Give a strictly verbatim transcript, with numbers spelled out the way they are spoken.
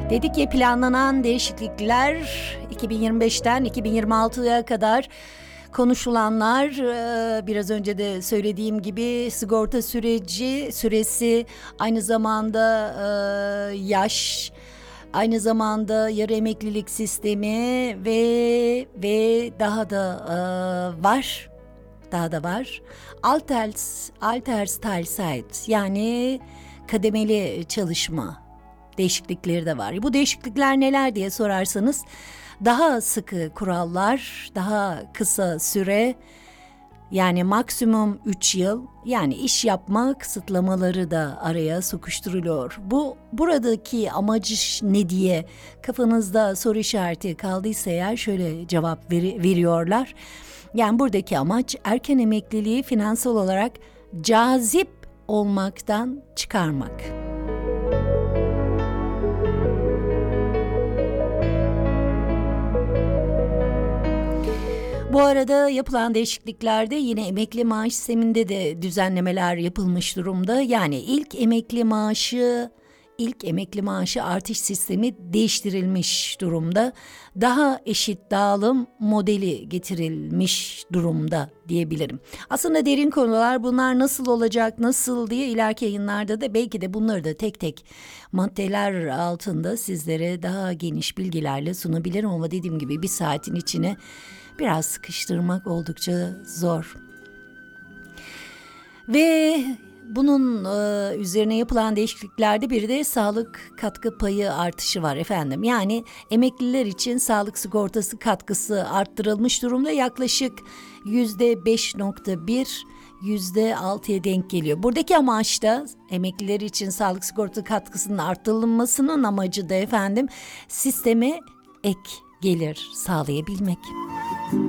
Dedik ya, planlanan değişiklikler iki bin yirmi beşten iki bin yirmi altıya kadar konuşulanlar, biraz önce de söylediğim gibi sigorta süreci süresi, aynı zamanda yaş, aynı zamanda yarı emeklilik sistemi ve ve daha da var. Daha da var. Alters, Altersteilzeit, yani kademeli çalışma değişiklikleri de var. Bu değişiklikler neler diye sorarsanız, daha sıkı kurallar, daha kısa süre, yani maksimum üç yıl, yani iş yapma kısıtlamaları da araya sokuşturuluyor. Bu buradaki amacı ne diye kafanızda soru işareti kaldıysa eğer, şöyle cevap veri, veriyorlar. Yani buradaki amaç erken emekliliği finansal olarak cazip olmaktan çıkarmak. Bu arada yapılan değişikliklerde yine emekli maaş sisteminde de düzenlemeler yapılmış durumda. Yani ilk emekli maaşı, ilk emekli maaşı artış sistemi değiştirilmiş durumda. Daha eşit dağılım modeli getirilmiş durumda diyebilirim. Aslında derin konular bunlar, nasıl olacak, nasıl diye ileriki yayınlarda da belki de bunları da tek tek maddeler altında sizlere daha geniş bilgilerle sunabilirim. Ama dediğim gibi bir saatin içine biraz sıkıştırmak oldukça zor. Ve bunun e, üzerine yapılan değişikliklerde bir de sağlık katkı payı artışı var efendim. Yani emekliler için sağlık sigortası katkısı arttırılmış durumda, yaklaşık yüzde beş nokta bir, yüzde altıya denk geliyor. Buradaki amaç da, emekliler için sağlık sigorta katkısının arttırılmasının amacı da efendim sisteme ek gelir sağlayabilmek.